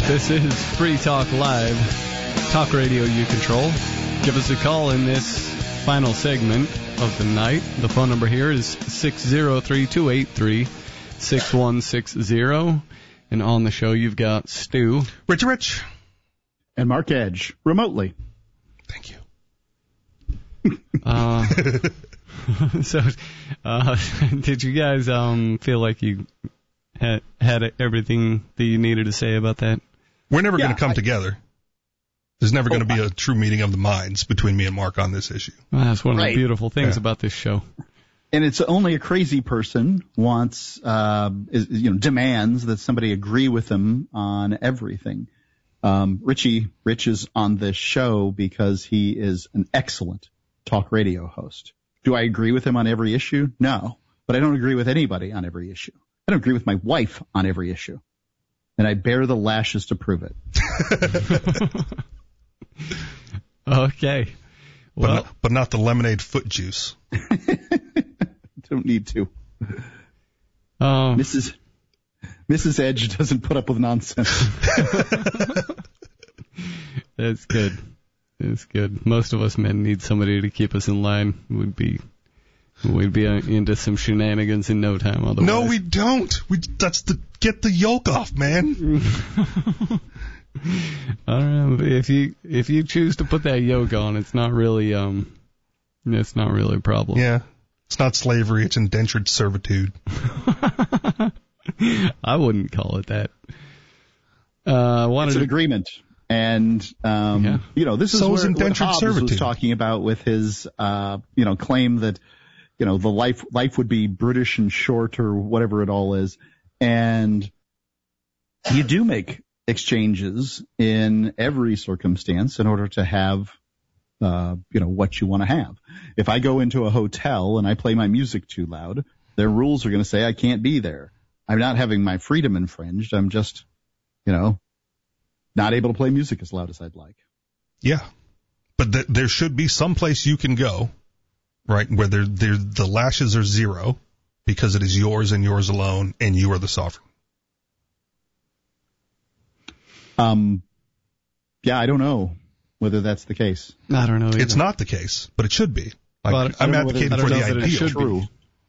This is Free Talk Live, talk radio you control. Give us a call in this final segment of the night. The phone number here is 603-283-6160. And on the show, you've got Stu. Rich. And Mark Edge, remotely. Thank you. So, did you guys feel like you had everything that you needed to say about that? We're never going to come together. There's never going to be a true meeting of the minds between me and Mark on this issue. Well, that's one of the beautiful things about this show. And it's only a crazy person demands that somebody agree with them on everything. Rich is on this show because he is an excellent talk radio host. Do I agree with him on every issue? No, but I don't agree with anybody on every issue. I don't agree with my wife on every issue. And I bear the lashes to prove it. Okay. Well, but not the lemonade foot juice. Don't need to. Mrs. Edge doesn't put up with nonsense. That's good. That's good. Most of us men need somebody to keep us in line. We'd be into some shenanigans in no time. Otherwise. No, we don't. Get the yoke off, man. I don't know. If you choose to put that yoke on, it's not really a problem. Yeah, it's not slavery. It's indentured servitude. I wouldn't call it that. It's an agreement. And, this is what Hobbes was talking about with his, claim that, the life would be British and short or whatever it all is. And you do make exchanges in every circumstance in order to have, what you want to have. If I go into a hotel and I play my music too loud, their rules are going to say I can't be there. I'm not having my freedom infringed. I'm just, not able to play music as loud as I'd like. Yeah. But there should be some place you can go, right, where the lashes are zero because it is yours and yours alone and you are the sovereign. Yeah, I don't know whether that's the case. I don't know either. It's not the case, but it should be. I'm advocating for the ideal. True.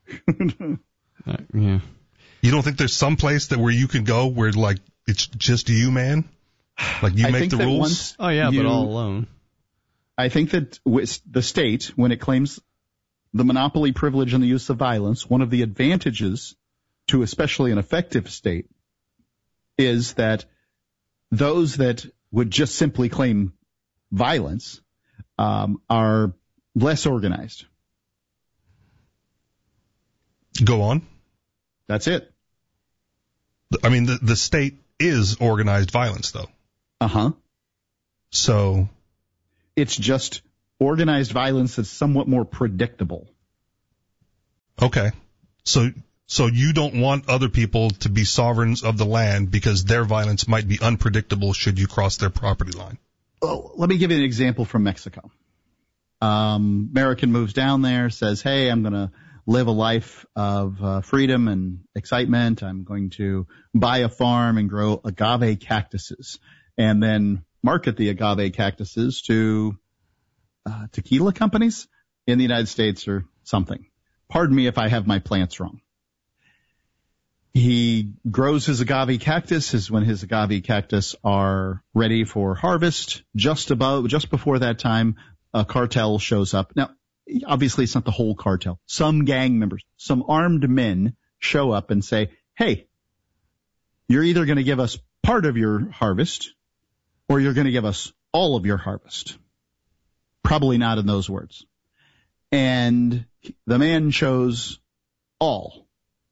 Yeah. You don't think there's some place where you can go where, like, it's just you, man? Like, you make the rules? But all alone. I think that the state, when it claims the monopoly privilege and the use of violence, one of the advantages to especially an effective state is that those that would just simply claim violence are less organized. Go on. That's it. I mean, the state is organized violence, though. Uh-huh. So it's just organized violence that's somewhat more predictable. Okay. So you don't want other people to be sovereigns of the land because their violence might be unpredictable should you cross their property line. Oh, let me give you an example from Mexico. American moves down there, says, hey, I'm going to live a life of freedom and excitement. I'm going to buy a farm and grow agave cactuses and then market the agave cactuses to tequila companies in the United States or something. Pardon me if I have my plants wrong. He grows his agave cactus when his agave cactus are ready for harvest. Just before that time, a cartel shows up. Now, obviously it's not the whole cartel. Some gang members, some armed men show up and say, hey, you're either going to give us part of your harvest or you're going to give us all of your harvest. Probably not in those words. And the man chose all.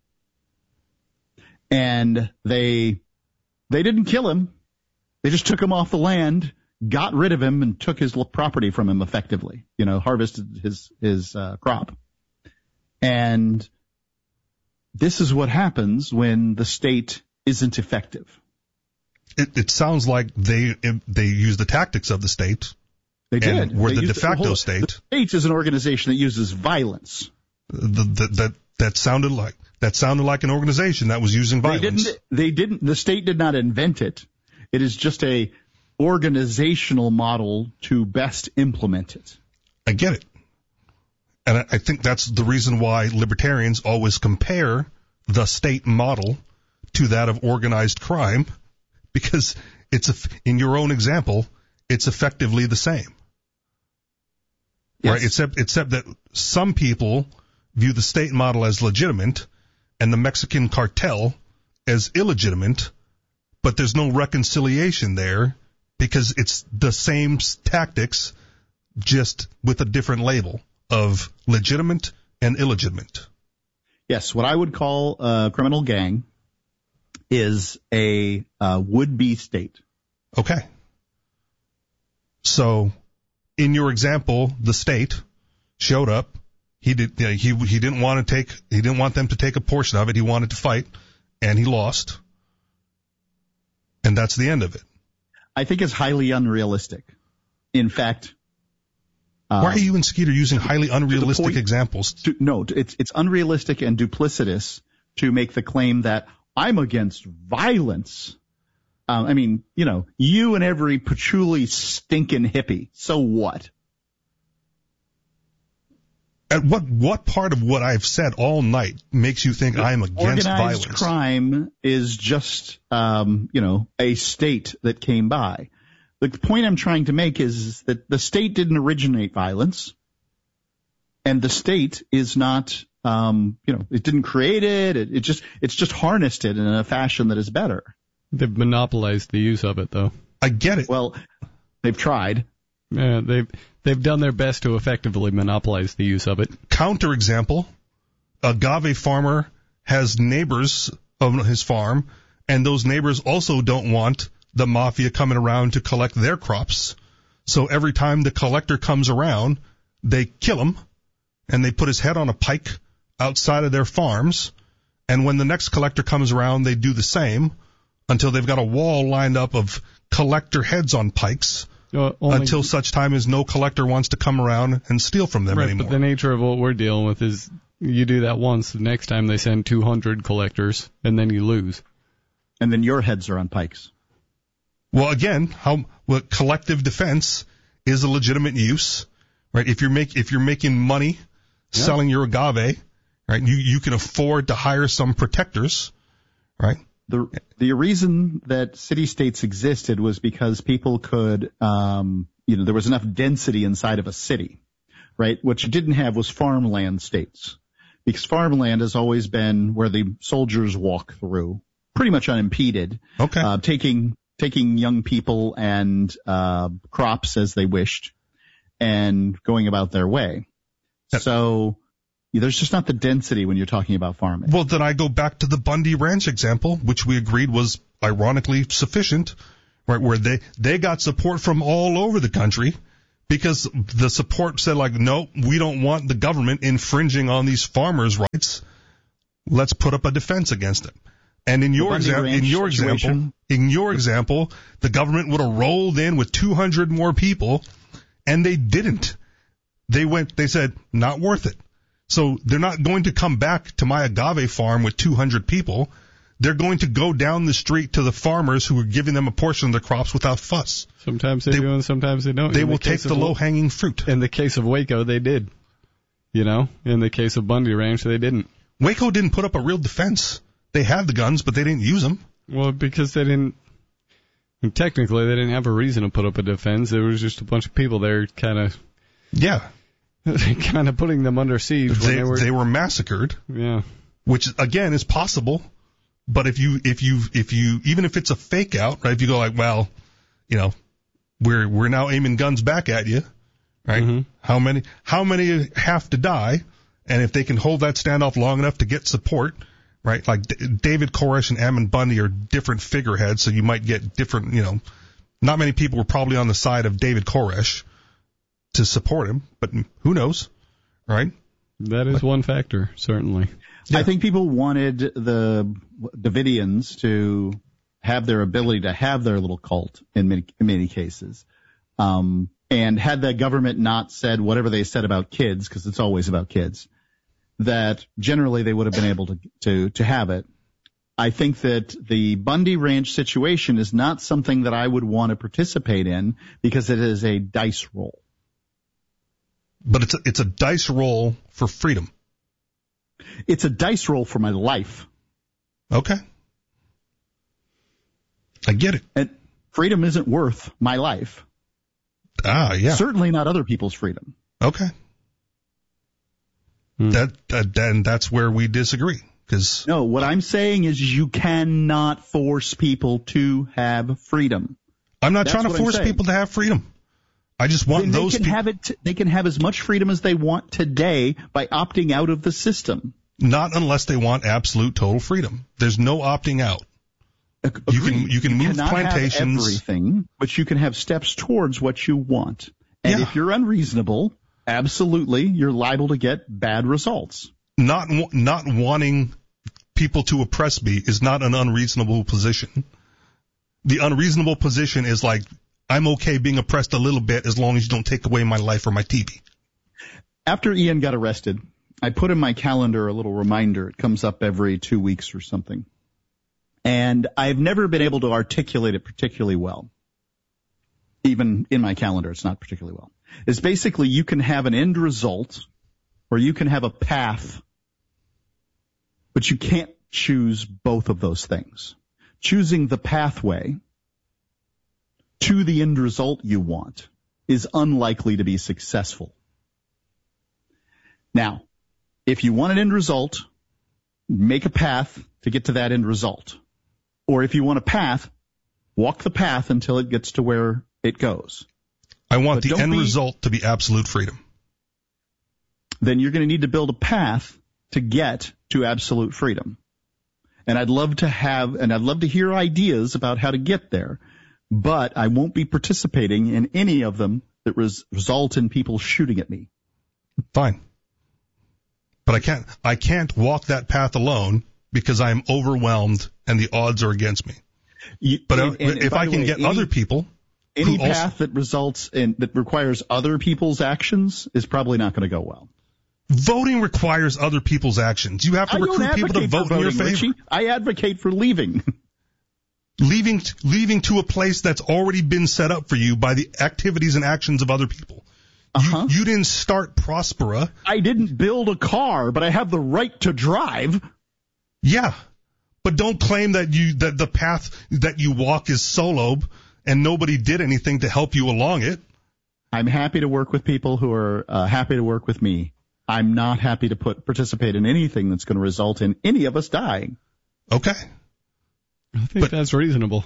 And they didn't kill him. They just took him off the land, got rid of him, and took his property from him effectively, harvested his crop. And this is what happens when the state isn't effective. It sounds like they use the tactics of the state. They did. And we're the de facto state. The state is an organization that uses violence. That sounded like an organization that was using violence. The state did not invent it. It is just a organizational model to best implement it. I get it. And I think that's the reason why libertarians always compare the state model to that of organized crime, because in your own example, it's effectively the same. Yes. Right? Except that some people view the state model as legitimate and the Mexican cartel as illegitimate, but there's no reconciliation there because it's the same tactics, just with a different label of legitimate and illegitimate. Yes, what I would call a criminal gang is a would-be state. Okay. So, in your example, the state showed up. He didn't want them to take a portion of it. He wanted to fight, and he lost. And that's the end of it. I think it's highly unrealistic. In fact, why are you and Skeeter using highly unrealistic examples? It's unrealistic and duplicitous to make the claim that I'm against violence. You and every patchouli stinking hippie. So what? At what part of what I've said all night makes you think I'm against violence? Organized crime is just, a state that came by. The point I'm trying to make is that the state didn't originate violence, and the state is not, it didn't create it. It's just harnessed it in a fashion that is better. They've monopolized the use of it, though. I get it. Well, they've tried. Yeah, they've done their best to effectively monopolize the use of it. Counterexample, agave farmer has neighbors of his farm, and those neighbors also don't want the mafia coming around to collect their crops. So every time the collector comes around, they kill him, and they put his head on a pike outside of their farms, and when the next collector comes around, they do the same until they've got a wall lined up of collector heads on pikes. Until such time as no collector wants to come around and steal from them anymore. But the nature of what we're dealing with is you do that once, the next time they send 200 collectors, and then you lose. And then your heads are on pikes. Well, again, collective defense is a legitimate use, right? If you're making money selling your agave, right, you can afford to hire some protectors, right? The reason that city-states existed was because people could, there was enough density inside of a city, right? What you didn't have was farmland states, because farmland has always been where the soldiers walk through, pretty much unimpeded. Okay. Taking young people and crops as they wished, and going about their way. So there's just not the density when you're talking about farming. Well, then I go back to the Bundy Ranch example, which we agreed was ironically sufficient, right? Where they got support from all over the country because the support said, like, no, we don't want the government infringing on these farmers' rights. Let's put up a defense against it. And in your example, the government would have rolled in with 200 more people, and they didn't. They said, not worth it. So they're not going to come back to my agave farm with 200 people. They're going to go down the street to the farmers who are giving them a portion of their crops without fuss. Sometimes they do and sometimes they don't. They will take the low-hanging fruit. In the case of Waco, they did. In the case of Bundy Ranch, they didn't. Waco didn't put up a real defense. They had the guns, but they didn't use them. Well, because they didn't. Technically, they didn't have a reason to put up a defense. There was just a bunch of people there kind of. Yeah. Kind of putting them under siege. They were massacred. Yeah. Which again is possible, but if you even if it's a fake out, right? If you go like, well, we're now aiming guns back at you, right? Mm-hmm. How many have to die? And if they can hold that standoff long enough to get support, right? Like David Koresh and Ammon Bundy are different figureheads, so you might get different. Not many people were probably on the side of David Koresh to support him, but who knows, right? That is one factor, certainly. Yeah. I think people wanted the Davidians to have their ability to have their little cult in many cases. And had the government not said whatever they said about kids, because it's always about kids, that generally they would have been able to have it. I think that the Bundy Ranch situation is not something that I would want to participate in because it is a dice roll. But it's a dice roll for freedom. It's a dice roll for my life. Okay. I get it. And freedom isn't worth my life. Yeah. Certainly not other people's freedom. Okay. Then that's where we disagree. No, what I'm saying is you cannot force people to have freedom. I'm not trying to force people to have freedom. I just want those people. They can have as much freedom as they want today by opting out of the system. Not unless they want absolute total freedom. There's no opting out. You can move plantations. Have everything, but you can have steps towards what you want. And if you're unreasonable, absolutely, you're liable to get bad results. Not wanting people to oppress me is not an unreasonable position. The unreasonable position is like, I'm okay being oppressed a little bit as long as you don't take away my life or my TV. After Ian got arrested, I put in my calendar a little reminder. It comes up every 2 weeks or something. And I've never been able to articulate it particularly well. Even in my calendar, it's not particularly well. It's basically you can have an end result or you can have a path, but you can't choose both of those things. Choosing the pathway to the end result you want is unlikely to be successful. Now, if you want an end result, make a path to get to that end result. Or if you want a path, walk the path until it gets to where it goes. I want the end result to be absolute freedom. Then you're going to need to build a path to get to absolute freedom. And I'd love to hear ideas about how to get there, but I won't be participating in any of them that result in people shooting at me. Fine. But I can't walk that path alone because I'm overwhelmed and the odds are against me. If I can get other people. Any path that requires other people's actions is probably not going to go well. Voting requires other people's actions. You have to recruit people to vote in your favor. Richie. I advocate for leaving. Leaving to a place that's already been set up for you by the activities and actions of other people. You didn't start Prospera. I didn't build a car, but I have the right to drive. Yeah, but don't claim that the path that you walk is solo and nobody did anything to help you along it. I'm happy to work with people who are happy to work with me. I'm not happy to participate in anything that's going to result in any of us dying. Okay. I think that's reasonable.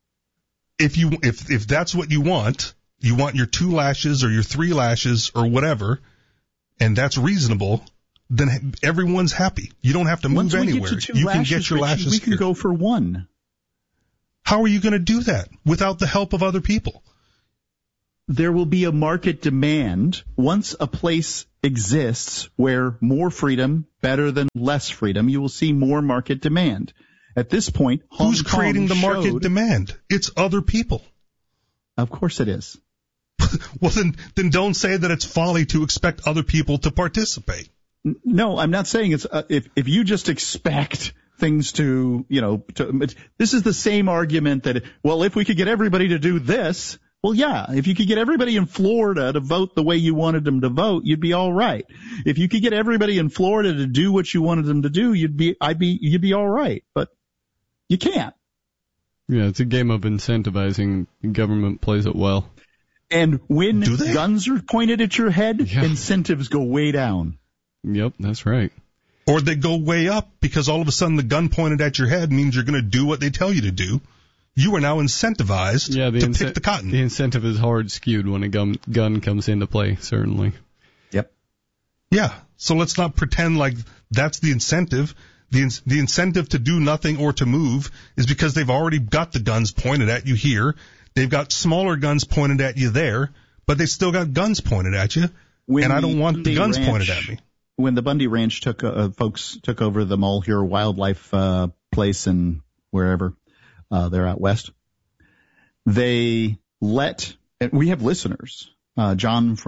If that's what you want your 2 lashes or your 3 lashes or whatever, and that's reasonable, then everyone's happy. You don't have to move anywhere. You can get your lashes. We can go for 1. How are you going to do that without the help of other people? There will be a market demand once a place exists where more freedom, better than less freedom. You will see more market demand. At this point, who's creating the market demand? It's other people. Of course it is. Well, then don't say that it's folly to expect other people to participate. No, I'm not saying it's if you just expect things to this is the same argument that, well, if we could get everybody to do this, well, yeah, if you could get everybody in Florida to vote the way you wanted them to vote, you'd be all right. If you could get everybody in Florida to do what you wanted them to do, you'd be all right. But you can't. Yeah, it's a game of incentivizing. Government plays it well. And when guns are pointed at your head, incentives go way down. Yep, that's right. Or they go way up because all of a sudden the gun pointed at your head means you're going to do what they tell you to do. You are now incentivized to pick the cotton. The incentive is hard skewed when a gun comes into play, certainly. Yep. Yeah, so let's not pretend like that's the incentive. The incentive to do nothing or to move is because they've already got the guns pointed at you here. They've got smaller guns pointed at you there, but they still got guns pointed at you, and I don't want the guns pointed at me. When the Bundy Ranch folks took over the Mulhare Wildlife place and wherever they're out west, they and we have listeners. John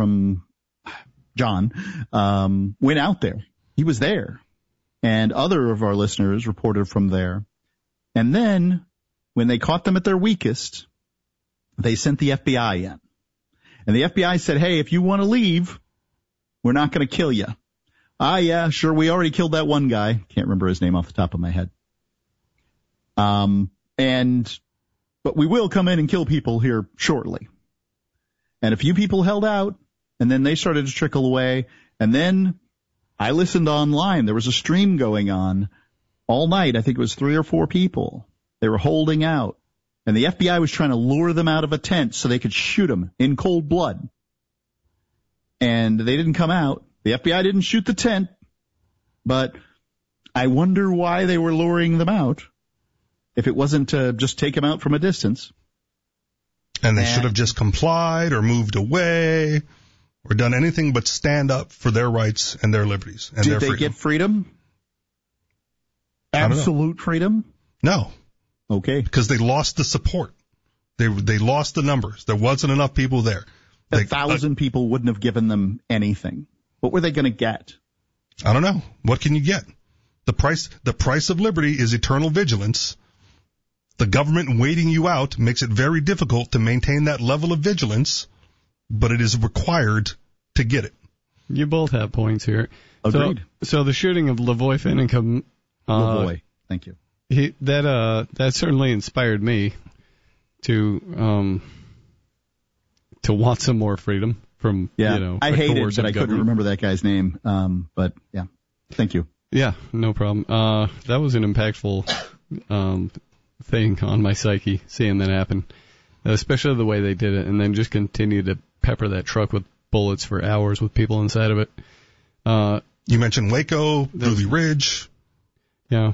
went out there. He was there. And other of our listeners reported from there. And then when they caught them at their weakest, they sent the FBI in. And the FBI said, hey, if you want to leave, we're not going to kill you. Yeah, sure, we already killed that one guy. Can't remember his name off the top of my head. But we will come in and kill people here shortly. And a few people held out, and then they started to trickle away. And then I listened online. There was a stream going on all night. I think it was 3 or 4 people. They were holding out. And the FBI was trying to lure them out of a tent so they could shoot them in cold blood. And they didn't come out. The FBI didn't shoot the tent. But I wonder why they were luring them out if it wasn't to just take them out from a distance. And they should have just complied or moved away or done anything but stand up for their rights and their liberties and their freedom. Did they get freedom? Absolute freedom? No. Okay. Because they lost the support. They lost the numbers. There wasn't enough people there. 1,000 people wouldn't have given them anything. What were they going to get? I don't know. What can you get? The price of liberty is eternal vigilance. The government waiting you out makes it very difficult to maintain that level of vigilance, but it is required to get it. You both have points here. Agreed. So the shooting of Lavoy Finicum, Lavoy, thank you. That certainly inspired me to want some more freedom from I hated that I couldn't remember that guy's name. But yeah, thank you. Yeah, no problem. That was an impactful thing on my psyche, seeing that happen, especially the way they did it, and then just continue to pepper that truck with bullets for hours with people inside of it. You mentioned Waco, Ruby Ridge. Yeah.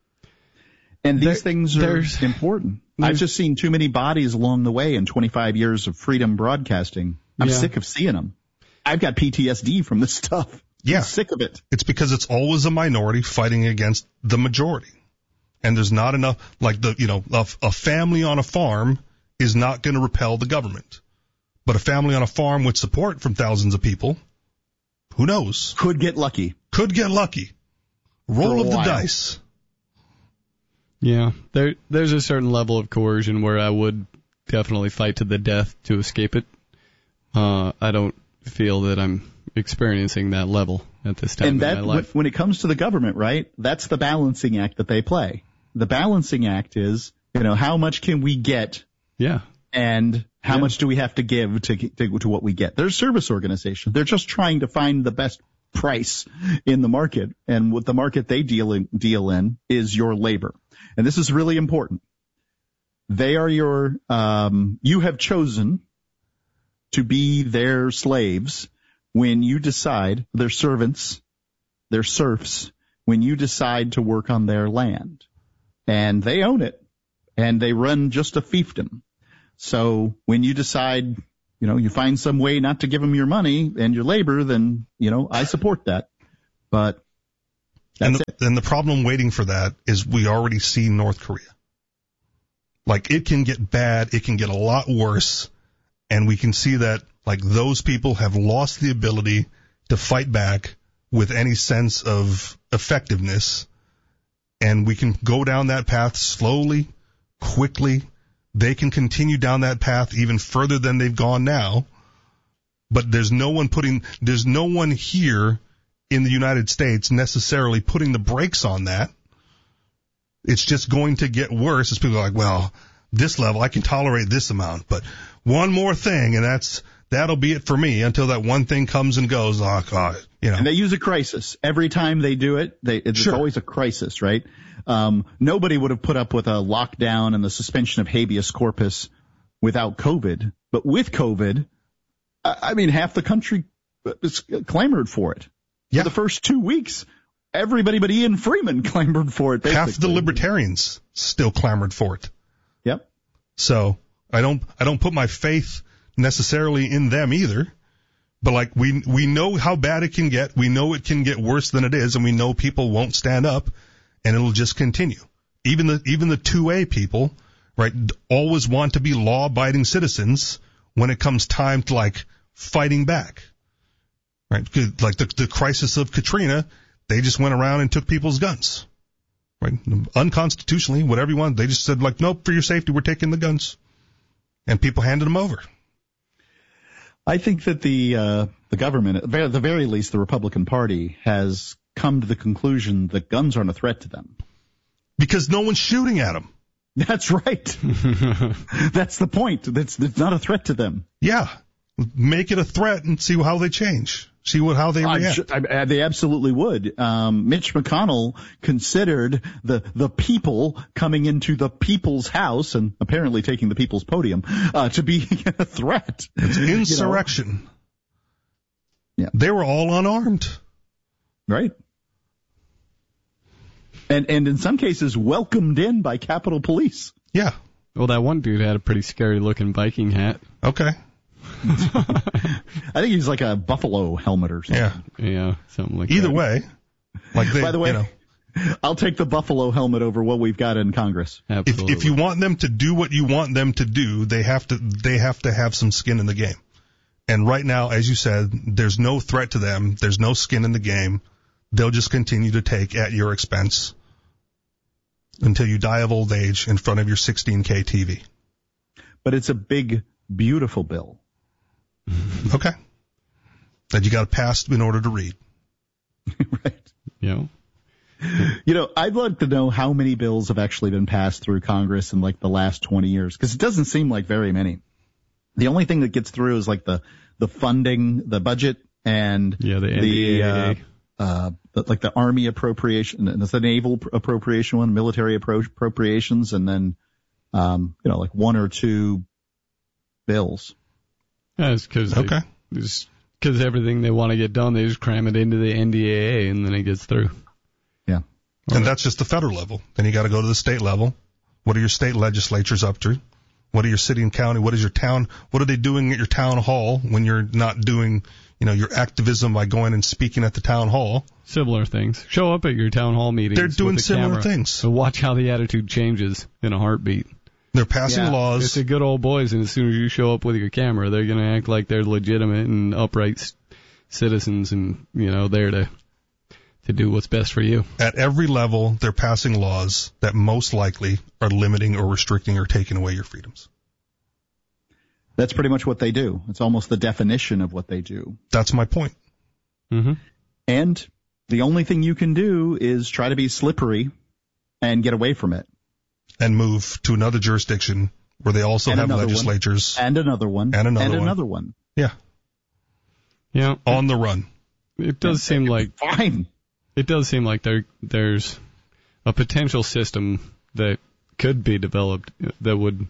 And these things are important. I've just seen too many bodies along the way in 25 years of freedom broadcasting. I'm sick of seeing them. I've got PTSD from this stuff. Yeah. I'm sick of it. It's because it's always a minority fighting against the majority. And there's not enough, a family on a farm is not going to repel the government. But a family on a farm with support from thousands of people, who knows? Could get lucky. Roll of the dice. Yeah, there's a certain level of coercion where I would definitely fight to the death to escape it. I don't feel that I'm experiencing that level at this time in my life. When it comes to the government, right, that's the balancing act that they play. The balancing act is, how much can we get? Yeah. And how much do we have to give to what we get? They're a service organization. They're just trying to find the best price in the market. And what the market they deal in is your labor. And this is really important. They are you have chosen to be their slaves when you decide, their servants, their serfs, when you decide to work on their land. And they own it. And they run just a fiefdom. So when you decide, you find some way not to give them your money and your labor, then, I support that. But that's it. And the problem waiting for that is we already see North Korea. Like, it can get bad. It can get a lot worse. And we can see that, those people have lost the ability to fight back with any sense of effectiveness. And we can go down that path slowly, quickly. They can continue down that path even further than they've gone now. But there's no one here in the United States necessarily putting the brakes on that. It's just going to get worse as people are like, well, this level, I can tolerate this amount, but one more thing, and that'll be it for me until that one thing comes and goes. Oh, God, And they use a crisis. Every time they do it, it's always a crisis, right? Nobody would have put up with a lockdown and the suspension of habeas corpus without COVID. But with COVID, half the country clamored for it. Yeah. For the first 2 weeks, everybody but Ian Freeman clamored for it. Basically. Half the libertarians still clamored for it. Yep. So I don't put my faith necessarily in them either. But we know how bad it can get. We know it can get worse than it is, and we know people won't stand up, and it'll just continue. Even the 2A people, right, always want to be law-abiding citizens when it comes time to fighting back. Right? Like the crisis of Katrina, they just went around and took people's guns. right? Unconstitutionally, whatever you want. They just said, like, nope, for your safety, we're taking the guns. And people handed them over. I think that the government, at the very least, the Republican Party, has come to the conclusion that guns aren't a threat to them. Because no one's shooting at them. That's right. That's the point. It's not a threat to them. Yeah. Make it a threat and see how they change. See how they react. They absolutely would. Mitch McConnell considered the people coming into the people's house and apparently taking the people's podium to be a threat. It's insurrection. Yeah. They were all unarmed. Right. And in some cases welcomed in by Capitol Police. Yeah. Well, that one dude had a pretty scary looking Viking hat. Okay. I think he's like a buffalo helmet or something. Yeah, something like Either that. way. By the way, I'll take the buffalo helmet over what we've got in Congress. Absolutely. If you want them to do what you want them to do, they have to have some skin in the game. And right now, as you said, there's no threat to them. There's no skin in the game. They'll just continue to take at your expense until you die of old age in front of your 16K TV. But it's a big, beautiful bill. Okay. That you got to pass in order to read. Right. Yeah. I'd like to know how many bills have actually been passed through Congress in like the last 20 years, because it doesn't seem like very many. The only thing that gets through is like the funding, the budget, and the NDAA. Like the Army appropriation, and the naval appropriation one, military appropriations, and then, like one or two bills. Yeah, it's because everything they want to get done, they just cram it into the NDAA, and then it gets through. Yeah. And that's just the federal level. Then you got to go to the state level. What are your state legislatures up to? What are your city and county? What is your town? What are they doing at your town hall when you're not doing, your activism by going and speaking at the town hall? Similar things. Show up at your town hall meetings. They're doing similar camera, things. So watch how the attitude changes in a heartbeat. They're passing laws. It's the good old boys, and as soon as you show up with your camera, they're going to act like they're legitimate and upright citizens, and there to do what's best for you. At every level, they're passing laws that most likely are limiting or restricting or taking away your freedoms. That's pretty much what they do. It's almost the definition of what they do. That's my point. Mm-hmm. And the only thing you can do is try to be slippery and get away from it. And move to another jurisdiction where they also have legislatures. And another one. And another one. Yeah. Yeah. On the run. It does seem like fine. It does seem like there's a potential system that could be developed that would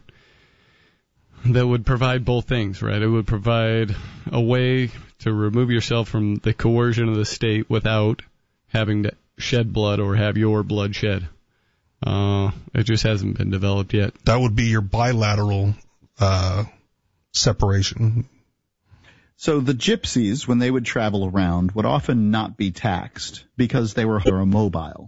provide both things, right? It would provide a way to remove yourself from the coercion of the state without having to shed blood or have your blood shed. It just hasn't been developed yet. That would be your bilateral separation. So the gypsies, when they would travel around, would often not be taxed because they were immobile.